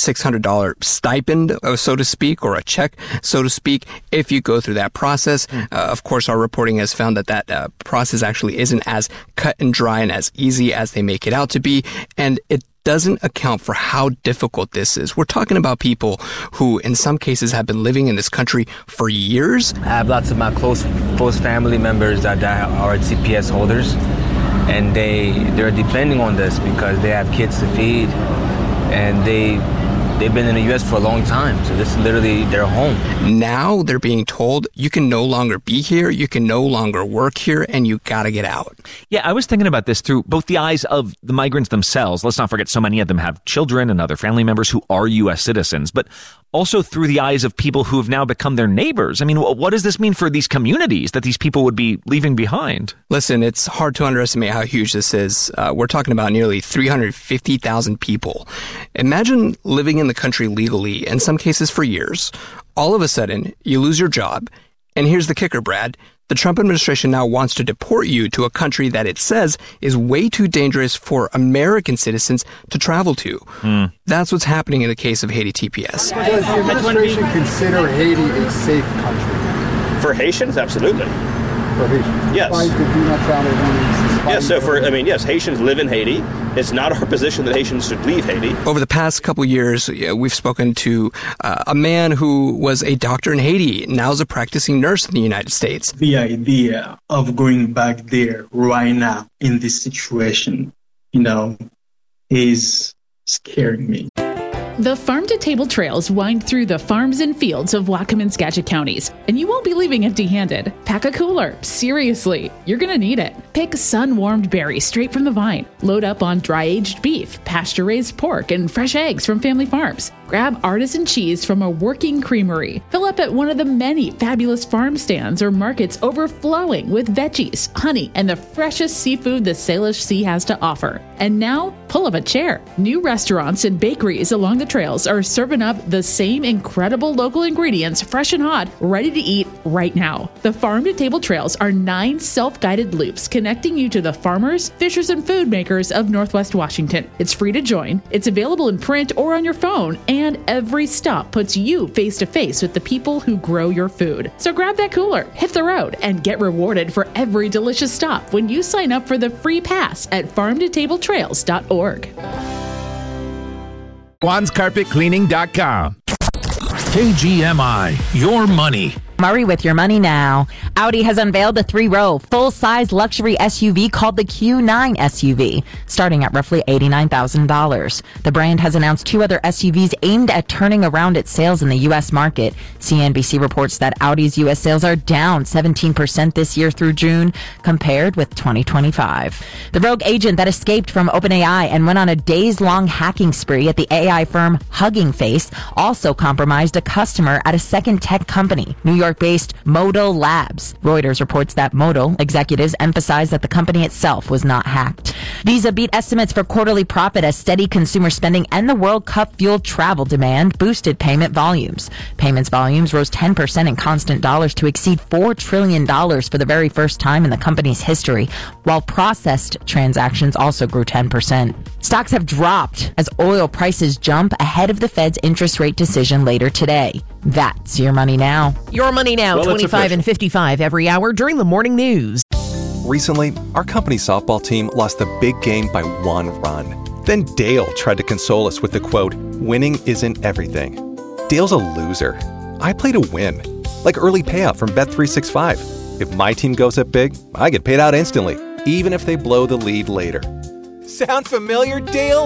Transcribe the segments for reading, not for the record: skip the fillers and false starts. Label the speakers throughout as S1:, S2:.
S1: $600 stipend, so to speak, or a check, so to speak, if you go through that process. Of course, our reporting has found that process actually isn't as cut and dry and as easy as they make it out to be, and it doesn't account for how difficult this is. We're talking about people who, in some cases, have been living in this country for years.
S2: I have lots of my close family members that are TPS holders, and they're depending on this because they have kids to feed, and they've been in the U.S. for a long time, so this is literally their home.
S1: Now they're being told you can no longer be here, you can no longer work here, and you gotta get out.
S3: Yeah, I was thinking about this through both the eyes of the migrants themselves. Let's not forget so many of them have children and other family members who are U.S. citizens, but also through the eyes of people who have now become their neighbors. I mean, what does this mean for these communities that these people would be leaving behind?
S1: Listen, it's hard to underestimate how huge this is. We're talking about nearly 350,000 people. Imagine living in the country legally, in some cases for years. All of a sudden, you lose your job. And here's the kicker, Brad. The Trump administration now wants to deport you to a country that it says is way too dangerous for American citizens to travel to. That's what's happening in the case of Haiti TPS.
S4: Does the administration consider Haiti a safe country?
S5: For Haitians, absolutely.
S4: For Haitians?
S5: Yes.
S4: Why do not travel warnings?
S5: Yes, yes, Haitians live in Haiti. It's not our position that Haitians should leave Haiti.
S1: Over the past couple of years, we've spoken to a man who was a doctor in Haiti, now is a practicing nurse in the United States.
S6: The idea of going back there right now in this situation, is scaring me.
S7: The farm-to-table trails wind through the farms and fields of Whatcom and Skagit counties, and you won't be leaving empty-handed. Pack a cooler. Seriously, you're going to need it. Pick sun-warmed berries straight from the vine. Load up on dry-aged beef, pasture-raised pork, and fresh eggs from family farms. Grab artisan cheese from a working creamery. Fill up at one of the many fabulous farm stands or markets overflowing with veggies, honey, and the freshest seafood the Salish Sea has to offer. And now, pull up a chair. New restaurants and bakeries along the trails are serving up the same incredible local ingredients, fresh and hot, ready to eat right now. The Farm to Table Trails are 9 self-guided loops connecting you to the farmers, fishers, and food makers of Northwest Washington. It's free to join. It's available in print or on your phone, and every stop puts you face to face with the people who grow your food. So grab that cooler, hit the road, and get rewarded for every delicious stop when you sign up for the free pass at farmtotabletrails.org.
S8: SwansCarpetCleaning.com. KGMI, your money.
S9: Murray with your money now. Audi has unveiled a 3-row, full-size luxury SUV called the Q9 SUV, starting at roughly $89,000. The brand has announced 2 other SUVs aimed at turning around its sales in the U.S. market. CNBC reports that Audi's U.S. sales are down 17% this year through June, compared with 2025. The rogue agent that escaped from OpenAI and went on a days-long hacking spree at the AI firm Hugging Face also compromised a customer at a second tech company, New York-based Modal Labs. Reuters reports that Modal executives emphasized that the company itself was not hacked. Visa beat estimates for quarterly profit as steady consumer spending and the World Cup fueled travel demand boosted payment volumes. Payments volumes rose 10% in constant dollars to exceed $4 trillion for the very first time in the company's history, while processed transactions also grew 10%. Stocks have dropped as oil prices jump ahead of the Fed's interest rate decision later today. That's your money now.
S10: Your money now, 25 and 55 every hour during the morning news.
S11: Recently, our company's softball team lost the big game by 1 run. Then Dale tried to console us with the quote, "Winning isn't everything." Dale's a loser. I play to win. Like early payout from Bet365. If my team goes up big, I get paid out instantly, even if they blow the lead later. Sound familiar, Dale?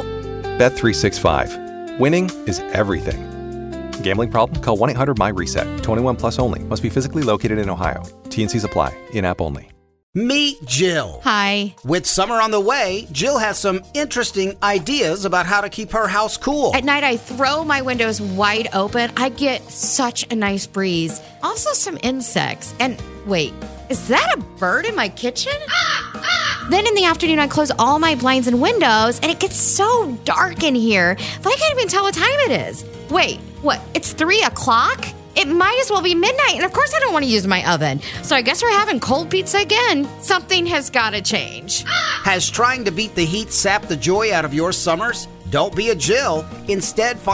S11: Bet365. Winning is everything. Gambling problem? Call 1-800-MY-RESET. 21 plus only. Must be physically located in Ohio. T&Cs apply. In-app only.
S12: Meet Jill.
S13: Hi.
S12: With summer on the way, Jill has some interesting ideas about how to keep her house cool.
S13: At night, I throw my windows wide open. I get such a nice breeze. Also some insects. And wait, is that a bird in my kitchen? Then in the afternoon, I close all my blinds and windows, and it gets so dark in here that I can't even tell what time it is. Wait, what? It's 3 o'clock? It might as well be midnight, and of course I don't want to use my oven. So I guess we're having cold pizza again. Something has got to change.
S12: Has trying to beat the heat sapped the joy out of your summers? Don't be a Jill. Instead, find